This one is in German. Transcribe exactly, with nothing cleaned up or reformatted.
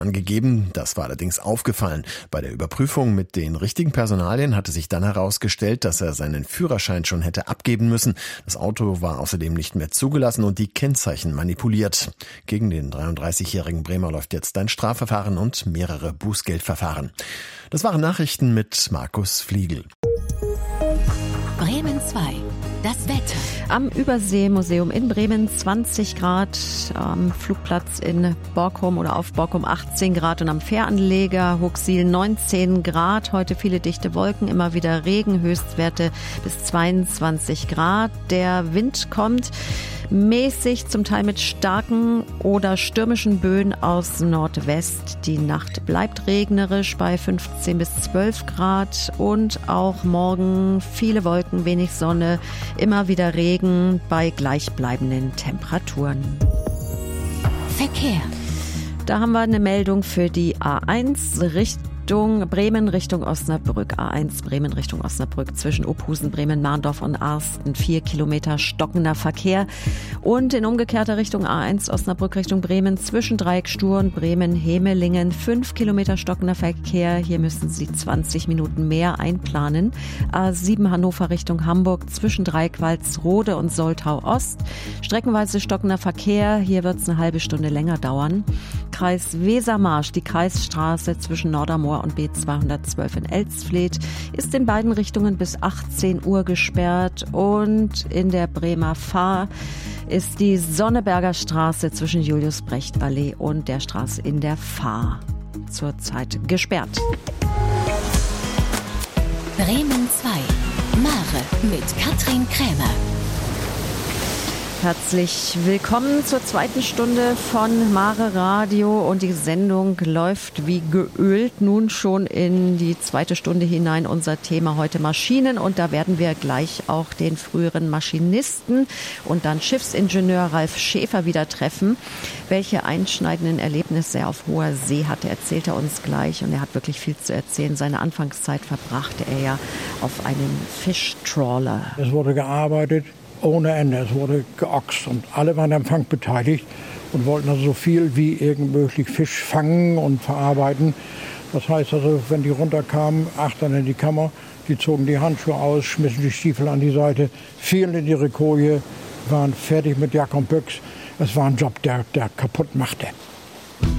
angegeben. Das war allerdings aufgefallen. Bei der Überprüfung mit den richtigen Personalien hatte sich dann herausgestellt, dass er seinen Führerschein schon hätte abgeben müssen. Das Auto war außerdem nicht mehr zugelassen und die Kennzeichen manipuliert. Gegen den dreiunddreißigjährigen Bremer läuft jetzt ein Strafverfahren und mehrere Bußgeldverfahren. Das waren Nachrichten mit Markus Fliegel. Bremen zwei. Das Wetter. Am Überseemuseum in Bremen zwanzig Grad, am Flugplatz in Borkum oder auf Borkum achtzehn Grad und am Fähranleger Huxil neunzehn Grad. Heute viele dichte Wolken, immer wieder Regen, Höchstwerte bis zweiundzwanzig Grad. Der Wind kommt mäßig, zum Teil mit starken oder stürmischen Böen aus Nordwest. Die Nacht bleibt regnerisch bei fünfzehn bis zwölf Grad und auch morgen viele Wolken, wenig Sonne, immer wieder Regen bei gleichbleibenden Temperaturen. Verkehr. Da haben wir eine Meldung für die A eins Richtung Bremen Richtung Osnabrück. A eins Bremen Richtung Osnabrück zwischen Ophusen, Bremen, Mahndorf und Arsten. Vier Kilometer stockender Verkehr. Und in umgekehrter Richtung A eins Osnabrück Richtung Bremen zwischen Dreieckstur und Bremen-Hemelingen. Fünf Kilometer stockender Verkehr. Hier müssen Sie zwanzig Minuten mehr einplanen. A sieben Hannover Richtung Hamburg zwischen Dreieckwaldsrode und Soltau Ost. Streckenweise stockender Verkehr. Hier wird es eine halbe Stunde länger dauern. Kreis Wesermarsch, die Kreisstraße zwischen Nordermoor und B zweihundertzwölf in Elsfleth ist in beiden Richtungen bis achtzehn Uhr gesperrt und in der Bremer Fahr ist die Sonneberger Straße zwischen Julius-Brecht-Allee und der Straße in der Fahr zurzeit gesperrt. Bremen zwei. Mare mit Katrin Krämer. Herzlich willkommen zur zweiten Stunde von Mare Radio und die Sendung läuft wie geölt nun schon in die zweite Stunde hinein. Unser Thema heute Maschinen und da werden wir gleich auch den früheren Maschinisten und dann Schiffsingenieur Ralf Schäfer wieder treffen. Welche einschneidenden Erlebnisse er auf hoher See hatte, erzählt er uns gleich und er hat wirklich viel zu erzählen. Seine Anfangszeit verbrachte er ja auf einem Fischtrawler. Es wurde gearbeitet ohne Ende. Es wurde geoxt und alle waren am Fang beteiligt und wollten also so viel wie irgend möglich Fisch fangen und verarbeiten. Das heißt also, wenn die runterkamen, achtern in die Kammer, die zogen die Handschuhe aus, schmissen die Stiefel an die Seite, fielen in ihre Koje, waren fertig mit Jack und Büchs. Es war ein Job, der, der kaputt machte.